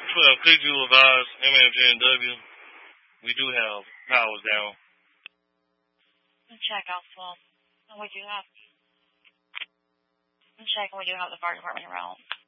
Could you advise MFJ&W? We do have powers down. Check also. We do have. Check. We do have the fire department around.